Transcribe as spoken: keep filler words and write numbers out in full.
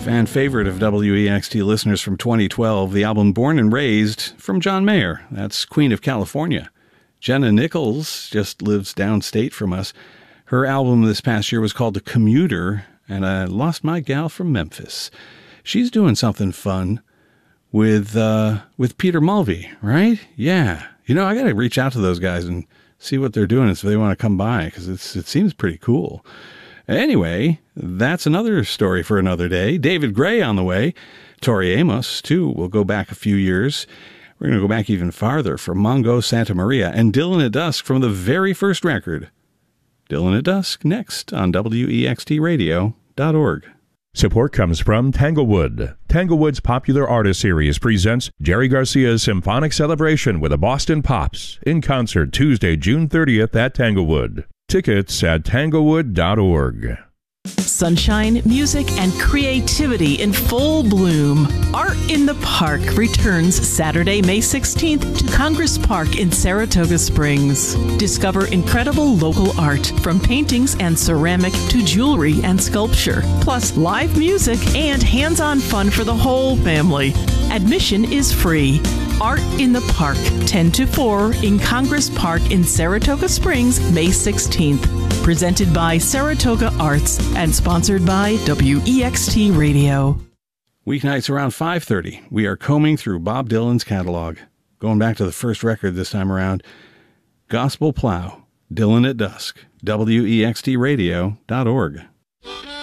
fan favorite of W E X T listeners from twenty twelve, the album Born and Raised from John Mayer. That's Queen of California. Jenna Nichols just lives downstate from us. Her album this past year was called The Commuter, and I Lost My Gal from Memphis. She's doing something fun with uh, with Peter Mulvey, right? Yeah. You know, I got to reach out to those guys and see what they're doing if they want to come by, because it's it seems pretty cool. Anyway, that's another story for another day. David Gray on the way. Tori Amos, too. We'll go back a few years. We're going to go back even farther for Mongo Santa Maria and Dylan at Dusk from the very first record. Dylan at Dusk next on W E X T radio dot org. Support comes from Tanglewood. Tanglewood's Popular Artist Series presents Jerry Garcia's Symphonic Celebration with the Boston Pops in concert Tuesday, June thirtieth at Tanglewood. Tickets at tanglewood dot org. Sunshine, music, and creativity in full bloom. Art in the Park returns Saturday, May sixteenth to Congress Park in Saratoga Springs. Discover incredible local art, from paintings and ceramic to jewelry and sculpture, plus live music and hands-on fun for the whole family. Admission is free. Art in the Park, ten to four in Congress Park in Saratoga Springs, May sixteenth. Presented by Saratoga Arts and sponsored by W E X T Radio. Weeknights around five thirty, we are combing through Bob Dylan's catalog. Going back to the first record this time around, Gospel Plow, Dylan at Dusk, W E X T radio dot org.